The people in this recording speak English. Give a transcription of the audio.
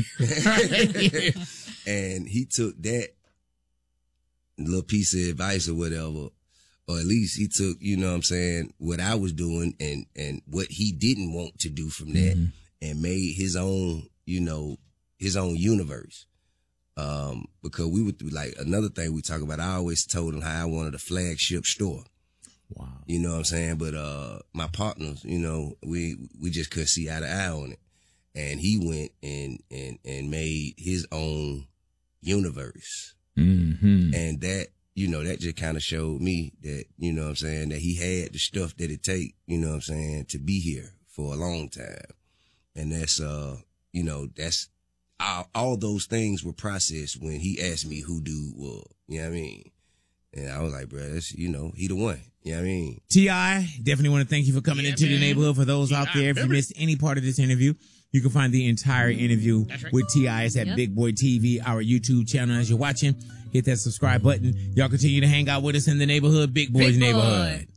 And he took that little piece of advice or whatever, or at least he took, you know what I'm saying, what I was doing and what he didn't want to do from that and made his own, you know, his own universe. Because we would, like, another thing we talk about, I always told him how I wanted a flagship store. Wow. You know what I'm saying? But my partners, you know, we just couldn't see eye to eye on it. And he went and made his own universe. And that, you know, that just kind of showed me that, you know what I'm saying, that he had the stuff that it take, you know what I'm saying, to be here for a long time. And that's, you know, that's, all those things were processed when he asked me who dude was. You know what I mean? And I was like, bro, that's, you know, he the one. You know what I mean? T.I., definitely want to thank you for coming into the neighborhood. For those out there, if you missed any part of this interview, you can find the entire interview with T.I. It's at Big Boy TV, our YouTube channel. As you're watching, hit that subscribe button. Y'all continue to hang out with us in the neighborhood, Big Boy's neighborhood.